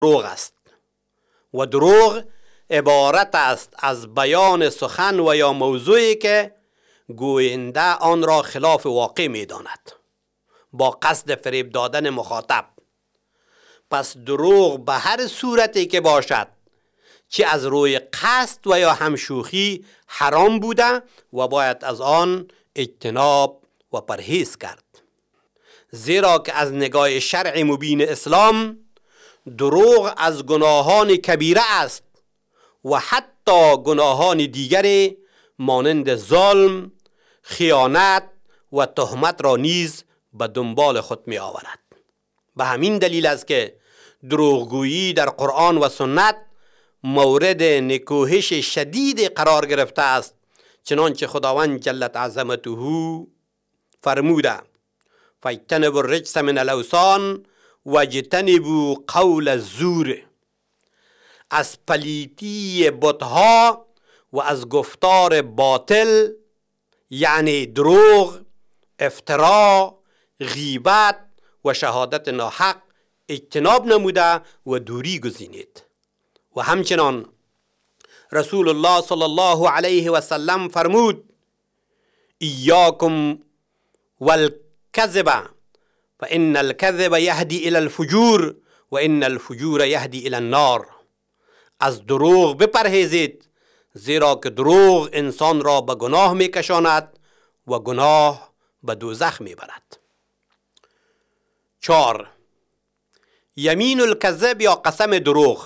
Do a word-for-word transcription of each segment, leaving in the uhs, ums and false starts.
دروغ است و دروغ عبارت است از بیان سخن و یا موضوعی که گوینده آن را خلاف واقع می داند با قصد فریب دادن مخاطب. پس دروغ به هر صورتی که باشد، چه از روی قصد و یا همشوخی، حرام بوده و باید از آن اجتناب و پرهیز کرد. زیرا که از نگاه شرع مبین اسلام دروغ از گناهان کبیره است و حتی گناهان دیگری مانند ظلم، خیانت و تهمت را نیز به دنبال خود می آورد. به همین دلیل است که دروغگویی در قرآن و سنت مورد نکوهش شدید قرار گرفته است، چنانچه خداوند جلت عظمته فرموده: فاجتنبوا الرجس من الاوثان واجتنبوا قول الزور. از پلیتی بتها و از گفتار باطل یعنی دروغ، افترا، غیبت و شهادت ناحق اجتناب نموده و دوری گزینید. و همچنان رسول الله صلی الله علیه و سلم فرمود: ایاکم والکذب فان الکذب یهدی الی الفجور و ان الفجور یهدی الی النار. از دروغ بپرهیزید، زیرا که دروغ انسان را به گناه میکشاند و گناه به دوزخ میبرد. چهار، یمین الکذب یا قسم دروغ.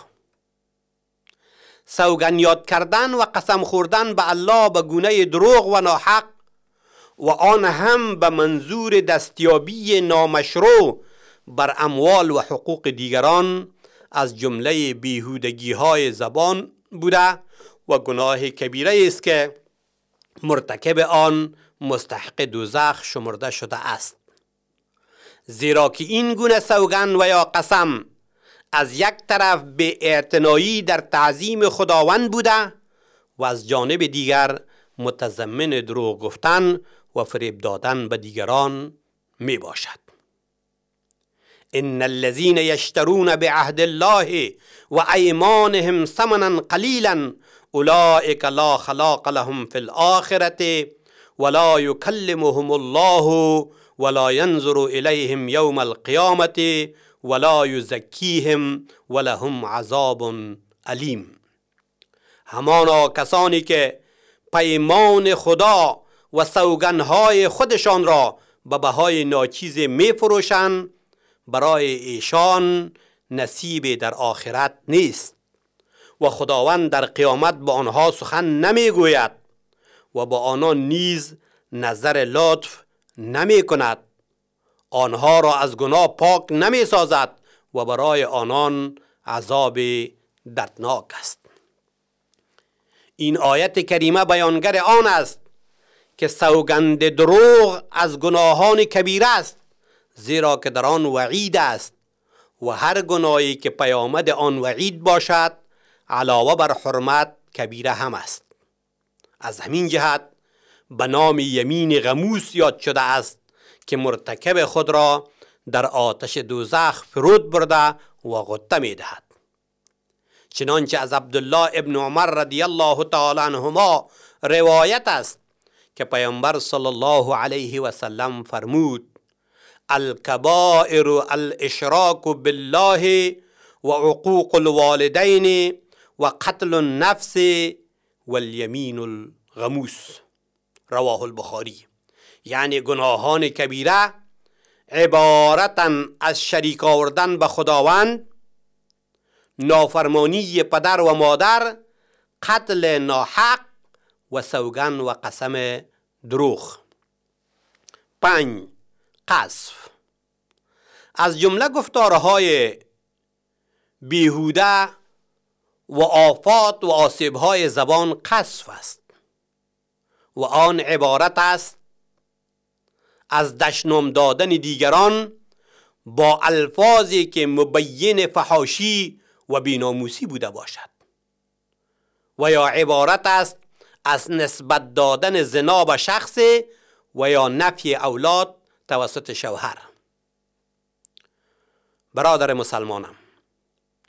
سوگن یاد کردن و قسم خوردن به الله به گونه دروغ و ناحق و آن هم به منظور دستیابی نامشروع بر اموال و حقوق دیگران از جمله بیهودگی های زبان بوده و گناه کبیره است که مرتکب آن مستحق دوزخ شمرده شده است. زیرا که این گونه سوگن و یا قسم از یک طرف به اعتنایی در تعظیم خداوند بوده و از جانب دیگر متضمن دروغ گفتن و فریب دادن به دیگران می باشد. ان الذين يشترون بعهد الله وأيمانهم ثمنا قليلا اولئك لا خلاق لهم في الآخرة ولا يكلمهم الله ولا ينظر إليهم يوم القيامة ولا يزكيهم ولهم عذاب علیم. همانا کسانی که پیمان خدا و سوگنهای خودشان را به بهای ناچیز می فروشند، برای ایشان نصیب در آخرت نیست و خداوند در قیامت با آنها سخن نمی گوید و با آنان نیز نظر لطف نمی کند. آنها را از گناه پاک نمی سازد و برای آنان عذاب دردناک است. این آیت کریمه بیانگر آن است که سوگند دروغ از گناهان کبیره است، زیرا که در آن وعید است و هر گناهی که پیامد آن وعید باشد علاوه بر حرمت کبیره هم است. از همین جهت به نام یمین غموس یاد شده است که مرتکب خود را در آتش دوزخ فرود برده و غطه می دهد. چنانچه از عبدالله ابن عمر رضی الله تعالی عنهما روایت است که پیامبر صلی الله علیه و سلم فرمود: الکبائر الاشراک بالله و عقوق الوالدین و قتل النفس والیمین الغموس. رواه البخاری. یعنی گناهان کبیره عبارتاً از شریک آوردن به خداوند، نافرمانی پدر و مادر، قتل ناحق و سوگن و قسم دروغ. پنج، قذف. از جمله گفتارهای بیهوده و آفات و آسیبهای زبان قذف است و آن عبارت است از دشنام دادن دیگران با الفاظی که مبین فحاشی و بی‌ناموسی بوده باشد و یا عبارت است از نسبت دادن زنا به شخص و یا نفی اولاد توسط شوهر. برادر مسلمانم،